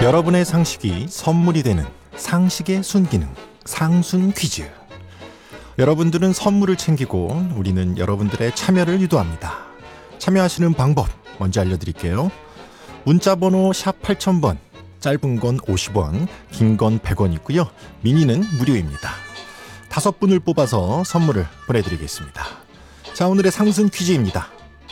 여러분의 상식이 선물이 되는 상식의 순기능 상순 퀴즈. 여러분들은 선물을 챙기고 우리는 여러분들의 참여를 유도합니다. 참여하시는 방법 먼저 알려드릴게요. 문자번호 샵 8000번, 짧은 건 50원, 긴 건 100원 있고요. 미니는 무료입니다. 5분을 뽑아서 선물을 보내드리겠습니다. 자, 오늘의 상순 퀴즈입니다.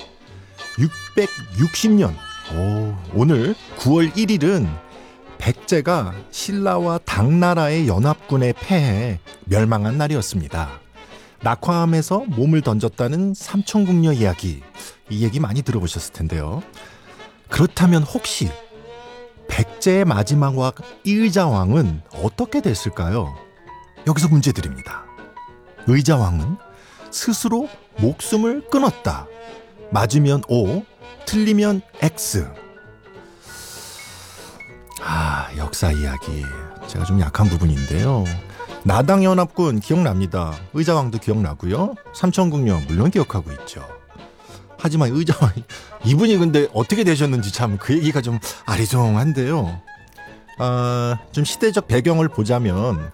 660년, 오늘 9월 1일은 백제가 신라와 당나라의 연합군에 패해 멸망한 날이었습니다. 낙화암에서 몸을 던졌다는 삼천궁녀 이야기, 이 얘기 많이 들어보셨을 텐데요. 그렇다면 혹시 백제의 마지막 왕 의자왕은 어떻게 됐을까요? 여기서 문제 드립니다. 의자왕은 스스로 목숨을 끊었다. 맞으면 O, 틀리면 X. 역사 이야기. 제가 좀 약한 부분인데요. 나당연합군 기억납니다. 의자왕도 기억나고요. 삼천궁녀 물론 기억하고 있죠. 하지만 의자왕, 이분이 근데 어떻게 되셨는지 참 그 얘기가 좀 아리송한데요. 좀 시대적 배경을 보자면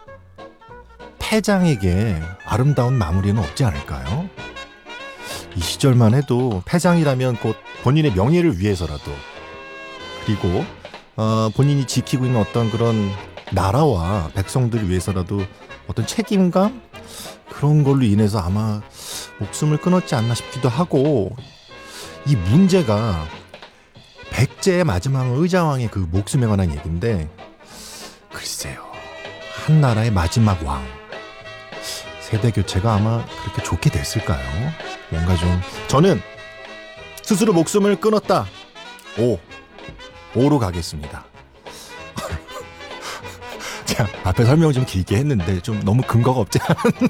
패장에게 아름다운 마무리는 없지 않을까요? 이 시절만 해도 패장이라면 곧 본인의 명예를 위해서라도, 그리고 본인이 지키고 있는 어떤 그런 나라와 백성들을 위해서라도 어떤 책임감? 그런 걸로 인해서 아마 목숨을 끊었지 않나 싶기도 하고, 이 문제가 백제의 마지막 의자왕의 그 목숨에 관한 얘기인데, 글쎄요, 한 나라의 마지막 왕, 세대 교체가 아마 그렇게 좋게 됐을까요? 뭔가 좀, 저는 스스로 목숨을 끊었다. O로 가겠습니다. 자, 앞에 설명 좀 길게 했는데 좀 너무 근거가 없지 않았나?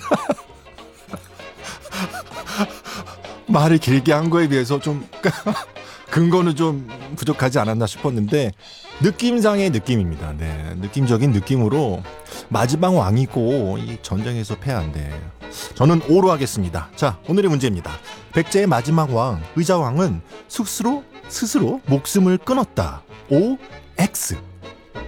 말을 길게 한 거에 비해서 좀 근거는 좀 부족하지 않았나 싶었는데, 느낌상의 느낌입니다. 네, 느낌적인 느낌으로 마지막 왕이고 이 전쟁에서 패한데 저는 O로 하겠습니다. 자, 오늘의 문제입니다. 백제의 마지막 왕 의자왕은 스스로 목숨을 끊었다. O, X.